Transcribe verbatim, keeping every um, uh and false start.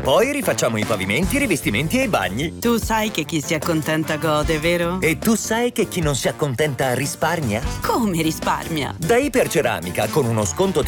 poi rifacciamo i pavimenti, i rivestimenti e i bagni. Tu sai che chi si accontenta gode, vero? E tu sai che chi non si accontenta risparmia? Come risparmia? Da Iperceramica, con uno sconto